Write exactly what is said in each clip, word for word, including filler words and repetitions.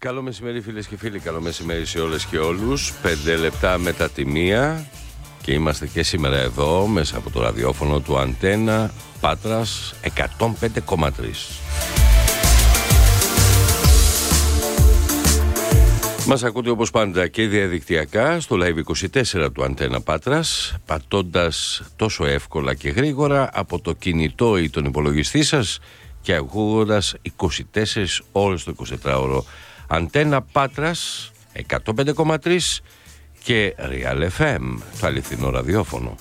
Καλό μεσημέρι φίλες και φίλοι, καλό μεσημέρι σε όλες και όλους. Πέντε λεπτά μετά τη μία και είμαστε και σήμερα εδώ μέσα από το ραδιόφωνο του Αντένα Πάτρας εκατόν πέντε κόμμα τρία. Μας ακούτε όπως πάντα και διαδικτυακά στο Live είκοσι τέσσερα του Αντένα Πάτρας, πατώντας τόσο εύκολα και γρήγορα από το κινητό ή τον υπολογιστή σας και ακούγοντας είκοσι τέσσερις ώρες το εικοσιτετράωρο Αντένα Πάτρας εκατόν πέντε κόμμα τρία και Real εφ εμ, το αληθινό ραδιόφωνο.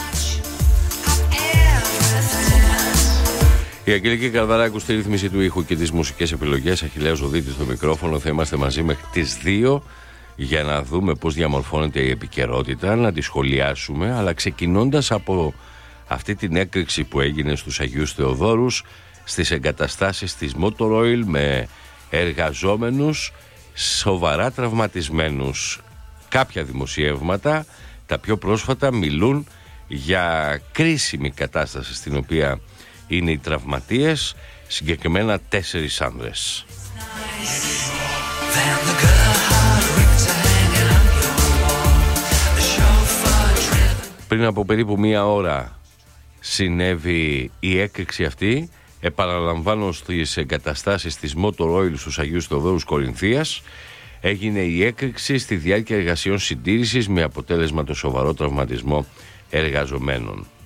Η Αγγελική Καρδαράκου στη ρύθμιση του ήχου και τις μουσικές επιλογές, Αχιλλέος Ζωδίτης στο μικρόφωνο. Θα είμαστε μαζί μέχρι τις δύο για να δούμε πώς διαμορφώνεται η επικαιρότητα, να τη σχολιάσουμε, αλλά ξεκινώντας από αυτή την έκρηξη που έγινε στους Αγίους Θεοδόρους, στις εγκαταστάσεις της Motor Oil με εργαζόμενους σοβαρά τραυματισμένους. Κάποια δημοσιεύματα, τα πιο πρόσφατα, μιλούν για κρίσιμη κατάσταση στην οποία είναι οι τραυματίες, συγκεκριμένα τέσσερις άνδρες. Πριν από περίπου μία ώρα συνέβη η έκρηξη αυτή. Επαναλαμβάνω, στις εγκαταστάσεις της Motor Oil στους Αγίους Θεοδόρους Κορινθίας έγινε η έκρηξη στη διάρκεια εργασιών συντήρησης με αποτέλεσμα το σοβαρό τραυματισμό εργαζομένων.